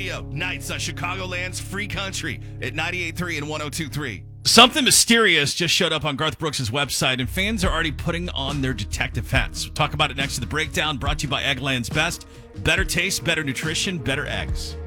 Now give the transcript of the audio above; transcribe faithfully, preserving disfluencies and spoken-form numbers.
Radio, nights on Chicagoland's free country at ninety-eight point three and one oh two point three. Something mysterious just showed up on Garth Brooks' website, and fans are already putting on their detective hats. We'll talk about it next to the breakdown, brought to you by Eggland's Best. Better taste, better nutrition, better eggs.